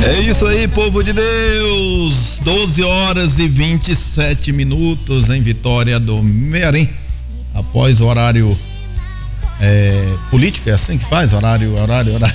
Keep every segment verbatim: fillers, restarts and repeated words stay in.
É isso aí, povo de Deus. doze horas e vinte e sete minutos em Vitória do Mearim. Após o horário é, político, é assim que faz? Horário, horário, horário.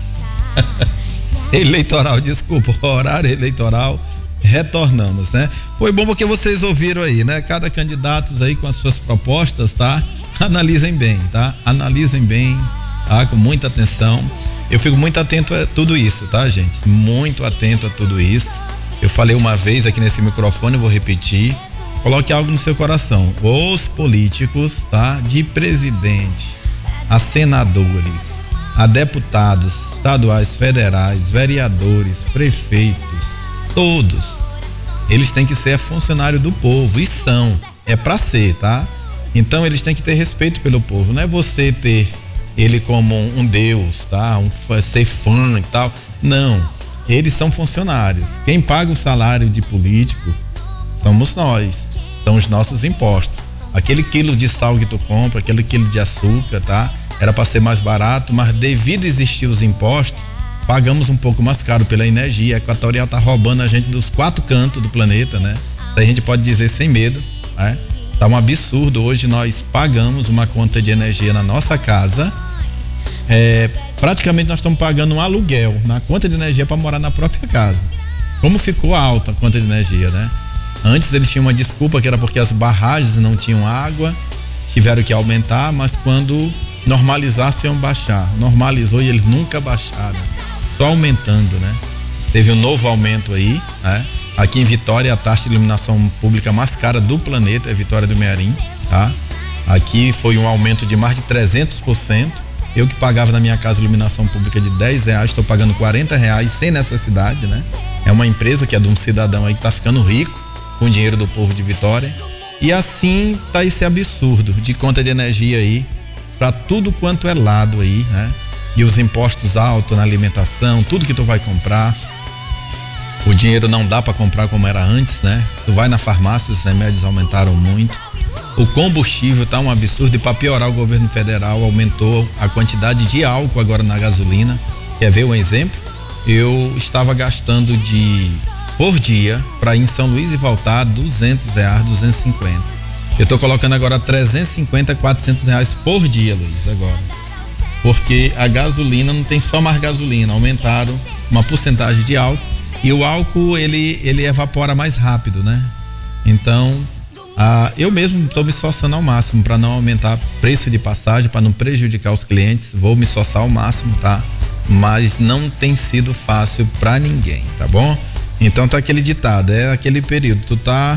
eleitoral, desculpa, horário eleitoral. Retornamos, né? Foi bom porque vocês ouviram aí, né? Cada candidato aí com as suas propostas, tá? Analisem bem, tá? Analisem bem, tá? Com muita atenção. Eu fico muito atento a tudo isso, tá, gente? Muito atento a tudo isso. Eu falei uma vez aqui nesse microfone, vou repetir. Coloque algo no seu coração. Os políticos, tá? De presidente a senadores, a deputados estaduais, federais, vereadores, prefeitos, todos, eles têm que ser funcionário do povo, e são, é pra ser, tá? Então eles têm que ter respeito pelo povo, não é você ter ele como um deus, tá? Um, ser fã e tal, não, eles são funcionários. Quem paga o salário de político somos nós, são os nossos impostos. Aquele quilo de sal que tu compra, aquele quilo de açúcar, tá? Era para ser mais barato, mas devido a existir os impostos, pagamos um pouco mais caro pela energia. A Equatorial tá roubando a gente dos quatro cantos do planeta, né? Isso a gente pode dizer sem medo, né? Tá um absurdo. Hoje nós pagamos uma conta de energia na nossa casa. É, praticamente nós estamos pagando um aluguel na conta de energia para morar na própria casa. Como ficou alta a conta de energia, né? Antes eles tinham uma desculpa que era porque as barragens não tinham água, tiveram que aumentar, mas quando normalizasse iam baixar. Normalizou e eles nunca baixaram, só aumentando, né? Teve um novo aumento aí, né? Aqui em Vitória a taxa de iluminação pública mais cara do planeta é Vitória do Mearim, tá? Aqui foi um aumento de mais de trezentos por cento. Eu que pagava na minha casa iluminação pública de dez reais, estou pagando quarenta reais sem necessidade, né? É uma empresa que é de um cidadão aí que tá ficando rico com o dinheiro do povo de Vitória. E assim tá esse absurdo de conta de energia aí para tudo quanto é lado aí, né? E os impostos altos na alimentação, tudo que tu vai comprar, o dinheiro não dá para comprar como era antes, né? Tu vai na farmácia, os remédios aumentaram muito. O combustível tá um absurdo, e para piorar, o governo federal aumentou a quantidade de álcool agora na gasolina. Quer ver um exemplo? Eu estava gastando de por dia para ir em São Luís e voltar duzentos reais, duzentos e cinquenta. Eu tô colocando agora trezentos e cinquenta, quatrocentos reais por dia, Luiz, agora. Porque a gasolina não tem só mais gasolina, aumentaram uma porcentagem de álcool, e o álcool ele, ele evapora mais rápido, né? Então, ah, eu mesmo estou me esforçando ao máximo para não aumentar preço de passagem, para não prejudicar os clientes. Vou me esforçar ao máximo, tá? Mas não tem sido fácil para ninguém, tá bom? Então tá aquele ditado, é aquele período, tu tá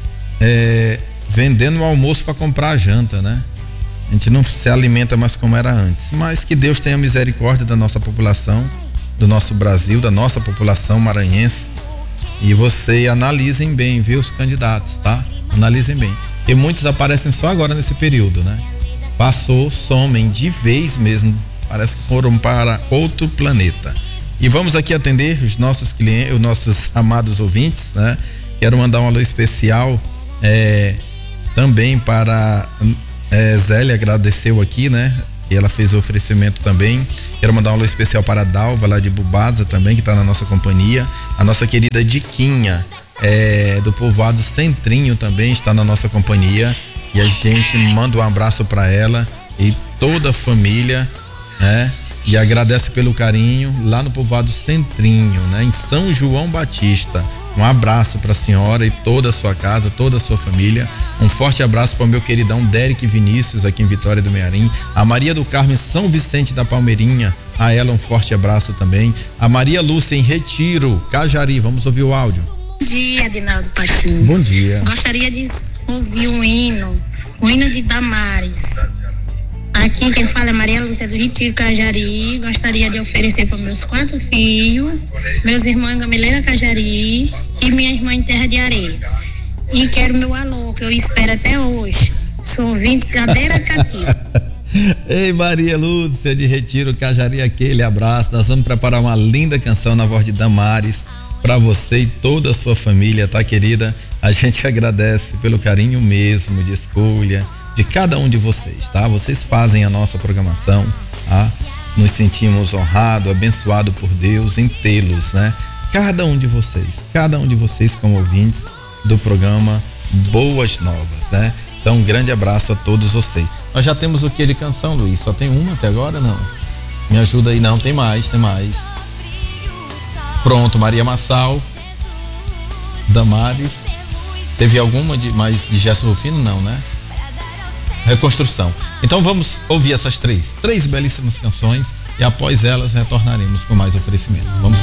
é, vendendo o almoço para comprar a janta, né? A gente não se alimenta mais como era antes, mas que Deus tenha misericórdia da nossa população, do nosso Brasil, da nossa população maranhense. E você analisem bem, viu, os candidatos, tá? Analisem bem. E muitos aparecem só agora nesse período, né? Passou, somem de vez mesmo, parece que foram para outro planeta. E vamos aqui atender os nossos clientes, os nossos amados ouvintes, né? Quero mandar um alô especial é, também para é, Zélia, agradeceu aqui, né? E ela fez o oferecimento também. Quero mandar um alô especial para a Dalva, lá de Bubaza também, que está na nossa companhia. A nossa querida Diquinha, é, do povoado Centrinho, também está na nossa companhia. E a gente manda um abraço para ela e toda a família, né? E agradece pelo carinho lá no povoado Centrinho, né? Em São João Batista. Um abraço para a senhora e toda a sua casa, toda a sua família. Um forte abraço para o meu queridão Derek Vinícius, aqui em Vitória do Mearim. A Maria do Carmo em São Vicente da Palmeirinha, a ela um forte abraço também. A Maria Lúcia em Retiro, Cajari. Vamos ouvir o áudio. Bom dia, Adinaldo Patinho. Bom dia. Gostaria de ouvir um hino, o hino de Damares. Aqui quem fala é Maria Lúcia do Retiro, Cajari. Gostaria de oferecer para meus quatro filhos, meus irmãos em Gameleira, Cajari, e minha irmã em Terra de Areia. E quero meu alô, que eu espero até hoje. Sou ouvinte Cadeira Cativa. Ei, Maria Lúcia de Retiro, Cajari, aquele abraço. Nós vamos preparar uma linda canção na voz de Damares para você e toda a sua família, tá, querida? A gente agradece pelo carinho mesmo de escolha de cada um de vocês, tá? Vocês fazem a nossa programação, tá? Nos sentimos honrados, abençoados por Deus em tê-los, né? cada um de vocês, cada um de vocês como ouvintes do programa Boas Novas, né? Então, um grande abraço a todos vocês. Nós já temos o que de canção, Luiz? Só tem uma até agora, não? Me ajuda aí, não, tem mais, tem mais. Pronto, Maria Massal, Damares. Teve alguma de mais de Gerson Rufino? Não, né? Reconstrução. Então vamos ouvir essas três, três belíssimas canções e após elas retornaremos com mais oferecimentos. Vamos lá.